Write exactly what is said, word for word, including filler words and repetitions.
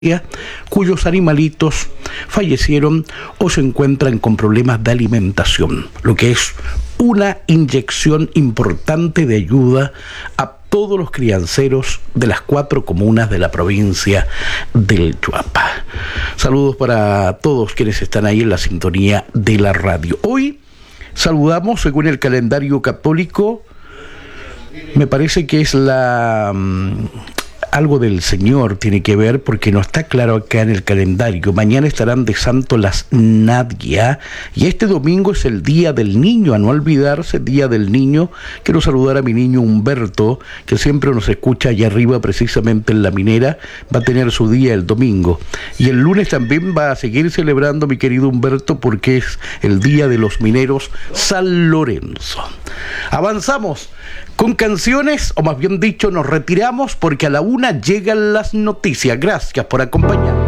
cuyos animalitos fallecieron o se encuentran con problemas de alimentación, lo que es una inyección importante de ayuda a todos los crianceros de las cuatro comunas de la provincia del Chuapa. Saludos para todos quienes están ahí en la sintonía de la radio. Hoy saludamos, según el calendario católico, me parece que es la... algo del Señor tiene que ver, porque no está claro acá en el calendario. Mañana estarán de santo las Nadia, y este domingo es el Día del Niño, a no olvidarse, Día del Niño. Quiero saludar a mi niño Humberto, que siempre nos escucha allá arriba, precisamente en La Minera. Va a tener su día el domingo, y el lunes también va a seguir celebrando mi querido Humberto, porque es el Día de los Mineros San Lorenzo. Avanzamos con canciones, o más bien dicho, nos retiramos porque a la una llegan las noticias. Gracias por acompañarnos.